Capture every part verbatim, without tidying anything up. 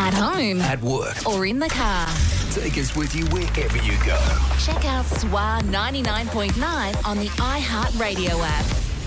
At home. At work. Or in the car. Take us with you wherever you go. Check out S W A ninety-nine point nine on the iHeartRadio app.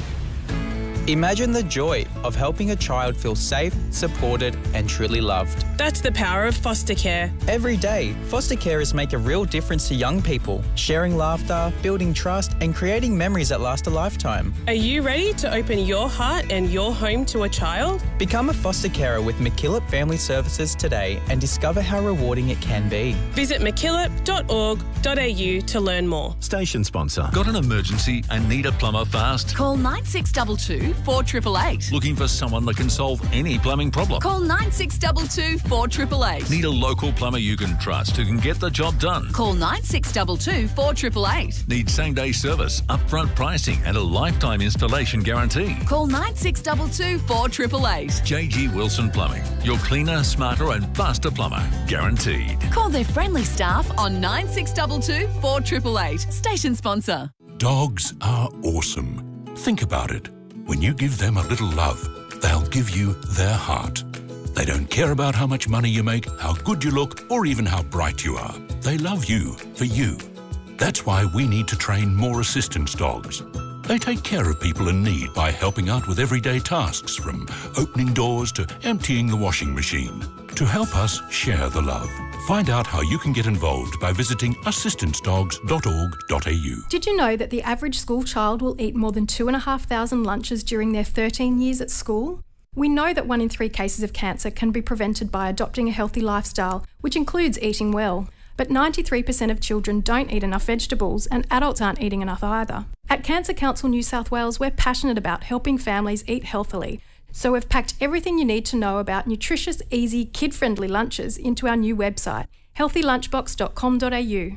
Imagine the joy of helping a child feel safe, supported and truly loved. That's the power of foster care. Every day, foster carers make a real difference to young people, sharing laughter, building trust and creating memories that last a lifetime. Are you ready to open your heart and your home to a child? Become a foster carer with MacKillop Family Services today and discover how rewarding it can be. Visit mackillop dot org dot a u to learn more. Station sponsor. Got an emergency and need a plumber fast? Call nine six two two, four eight eight eight. Looking for someone that can solve any plumbing problem? Call nine six two two, four eight eight eight. Need a local plumber you can trust who can get the job done? Call nine six two two, four eight eight eight. Need same-day service, upfront pricing and a lifetime installation guarantee? Call nine six two two, four eight eight eight. J G Wilson Plumbing. Your cleaner, smarter and faster plumber. Guaranteed. Call their friendly staff on nine six two two, four eight eight eight. Station sponsor. Dogs are awesome. Think about it. When you give them a little love, they'll give you their heart. They don't care about how much money you make, how good you look, or even how bright you are. They love you for you. That's why we need to train more assistance dogs. They take care of people in need by helping out with everyday tasks, from opening doors to emptying the washing machine. To help us share the love. Find out how you can get involved by visiting assistance dogs dot org dot a u. Did you know that the average school child will eat more than two and a half thousand lunches during their thirteen years at school? We know that one in three cases of cancer can be prevented by adopting a healthy lifestyle, which includes eating well. But ninety-three percent of children don't eat enough vegetables and adults aren't eating enough either. At Cancer Council New South Wales, we're passionate about helping families eat healthily. So we've packed everything you need to know about nutritious, easy, kid-friendly lunches into our new website, healthy lunchbox dot com dot a u.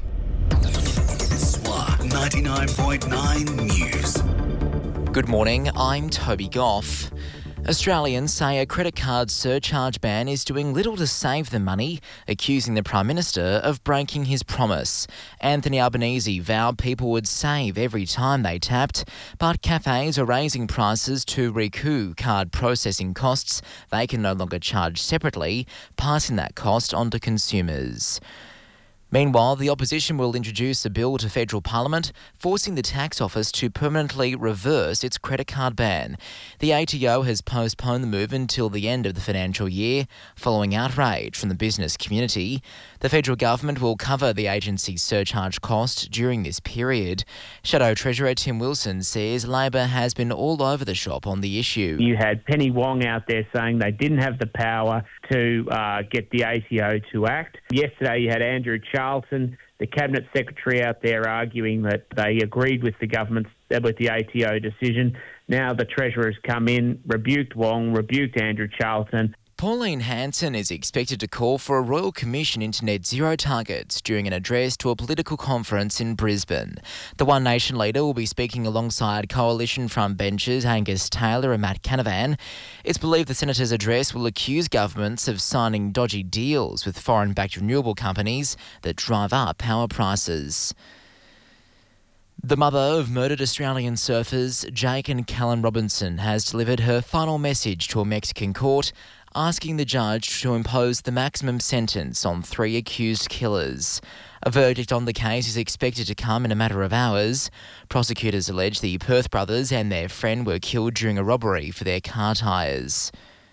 S W A ninety-nine point nine News. Good morning, I'm Toby Goff. Australians say a credit card surcharge ban is doing little to save them money, accusing the Prime Minister of breaking his promise. Anthony Albanese vowed people would save every time they tapped, but cafes are raising prices to recoup card processing costs they can no longer charge separately, passing that cost on to consumers. Meanwhile, the opposition will introduce a bill to federal parliament forcing the tax office to permanently reverse its credit card ban. The A T O has postponed the move until the end of the financial year, following outrage from the business community. The federal government will cover the agency's surcharge cost during this period. Shadow Treasurer Tim Wilson says Labor has been all over the shop on the issue. You had Penny Wong out there saying they didn't have the power to uh, get the A T O to act. Yesterday you had Andrew Charlton, the Cabinet Secretary, out there arguing that they agreed with the government's, with the A T O decision. Now the Treasurer's come in, rebuked Wong, rebuked Andrew Charlton. Pauline Hanson is expected to call for a Royal Commission into net zero targets during an address to a political conference in Brisbane. The One Nation leader will be speaking alongside coalition front benchers Angus Taylor and Matt Canavan. It's believed the Senator's address will accuse governments of signing dodgy deals with foreign-backed renewable companies that drive up power prices. The mother of murdered Australian surfers Jake and Callan Robinson has delivered her final message to a Mexican court, asking the judge to impose the maximum sentence on three accused killers. A verdict on the case is expected to come in a matter of hours. Prosecutors allege the Perth brothers and their friend were killed during a robbery for their car tyres.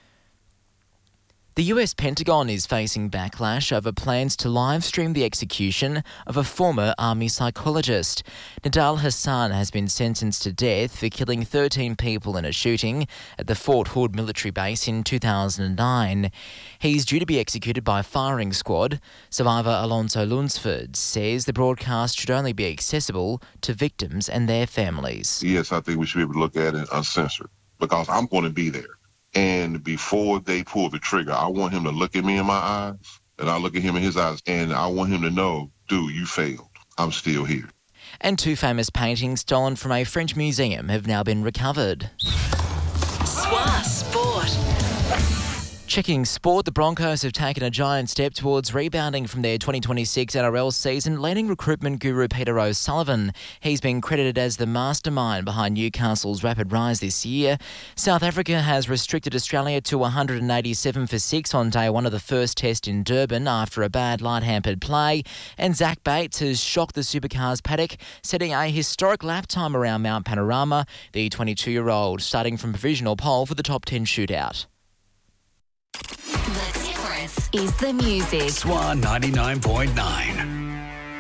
The U S Pentagon is facing backlash over plans to live stream the execution of a former army psychologist. Nidal Hassan has been sentenced to death for killing thirteen people in a shooting at the Fort Hood military base in two thousand nine. He's due to be executed by firing squad. Survivor Alonso Lunsford says the broadcast should only be accessible to victims and their families. Yes, I think we should be able to look at it uncensored, because I'm going to be there. And before they pull the trigger, I want him to look at me in my eyes, and I look at him in his eyes, and I want him to know, dude, you failed. I'm still here. And two famous paintings stolen from a French museum have now been recovered. S W A Sport. Checking sport, the Broncos have taken a giant step towards rebounding from their twenty twenty-six N R L season, landing recruitment guru Peter O'Sullivan. He's been credited as the mastermind behind Newcastle's rapid rise this year. South Africa has restricted Australia to one hundred eighty-seven for six on day one of the first test in Durban after a bad light-hampered play. And Zach Bates has shocked the supercars paddock, setting a historic lap time around Mount Panorama, the twenty-two-year-old starting from provisional pole for the top ten shootout. The difference is the music. Swan ninety-nine point nine.